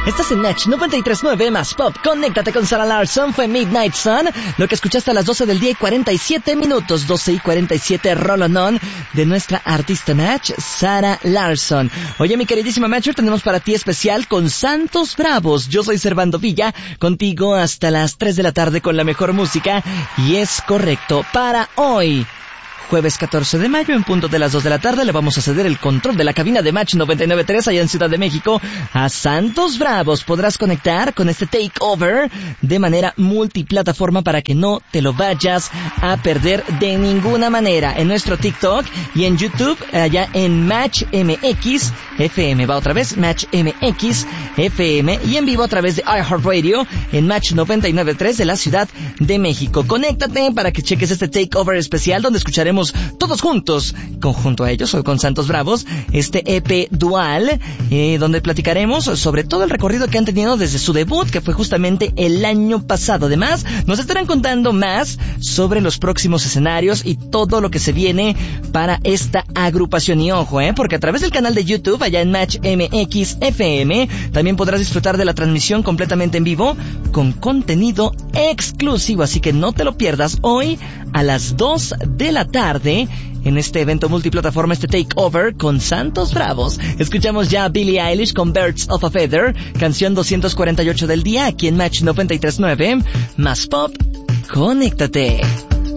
Estás en Match 93.9 más Pop. Conéctate con Sarah Larsson. Fue Midnight Sun. Lo que escuchaste a las 12 del día y 47 minutos. 12 y 47 Roll On de nuestra artista Match, Sarah Larsson. Oye, mi queridísima Matcher, tenemos para ti especial con Santos Bravos. Yo soy Servando Villa, contigo hasta las 3 de la tarde con la mejor música. Y es correcto, para hoy, jueves 14 de mayo, en punto de las 2 de la tarde, le vamos a ceder el control de la cabina de Match 99.3 allá en Ciudad de México a Santos Bravos. Podrás conectar con este takeover de manera multiplataforma para que no te lo vayas a perder de ninguna manera. En nuestro TikTok y en YouTube, allá en Match MX FM. Va otra vez, Match MX FM, y en vivo a través de iHeartRadio en Match 99.3 de la Ciudad de México. Conéctate para que cheques este takeover especial donde escucharemos todos juntos, junto a ellos o con Santos Bravos, este EP dual, donde platicaremos sobre todo el recorrido que han tenido desde su debut, que fue justamente el año pasado. Además, nos estarán contando más sobre los próximos escenarios y todo lo que se viene para esta agrupación. Y ojo, porque a través del canal de YouTube, allá en Match MX FM, también podrás disfrutar de la transmisión completamente en vivo con contenido exclusivo, así que no te lo pierdas hoy a las 2 de la tarde en este evento multiplataforma, este takeover con Santos Bravos. Escuchamos ya a Billie Eilish con Birds of a Feather, canción 248 del día, aquí en Match 93.9 más Pop. Conéctate.